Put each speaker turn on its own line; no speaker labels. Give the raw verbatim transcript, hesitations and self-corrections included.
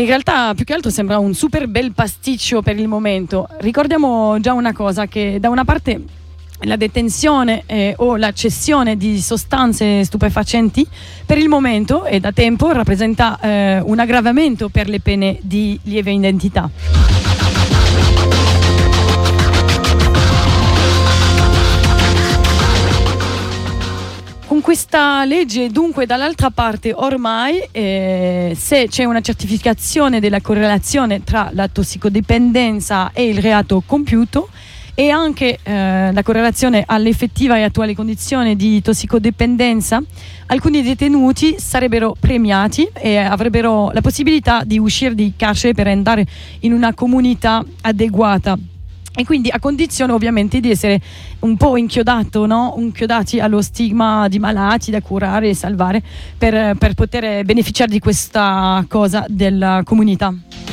in realtà più che altro sembra un super bel pasticcio per il momento. Ricordiamo già una cosa, che da una parte la detenzione eh, o la cessione di sostanze stupefacenti per il momento e da tempo rappresenta eh, un aggravamento per le pene di lieve identità. Con questa legge, dunque, dall'altra parte ormai eh, se c'è una certificazione della correlazione tra la tossicodipendenza e il reato compiuto e anche eh, la correlazione all'effettiva e attuale condizione di tossicodipendenza, alcuni detenuti sarebbero premiati e avrebbero la possibilità di uscire di carcere per andare in una comunità adeguata. E quindi a condizione ovviamente di essere un po' inchiodato, no? inchiodati allo stigma di malati da curare e salvare per, per poter beneficiare di questa cosa della comunità.